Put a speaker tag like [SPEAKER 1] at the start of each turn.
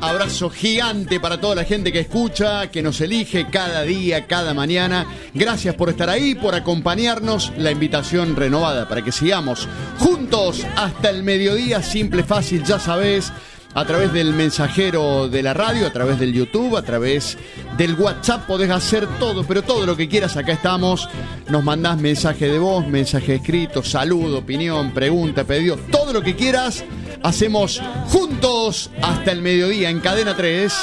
[SPEAKER 1] abrazo gigante para toda la gente que escucha, que nos elige cada día, cada mañana. Gracias por estar ahí, por acompañarnos. La invitación renovada para que sigamos juntos hasta el mediodía. Simple, fácil, ya sabés. A través del mensajero de la radio, a través del YouTube, a través del WhatsApp podés hacer todo, pero todo lo que quieras, acá estamos. Nos mandás mensaje de voz, mensaje escrito, saludo, opinión, pregunta, pedido, todo lo que quieras. Hacemos juntos hasta el mediodía en Cadena 3.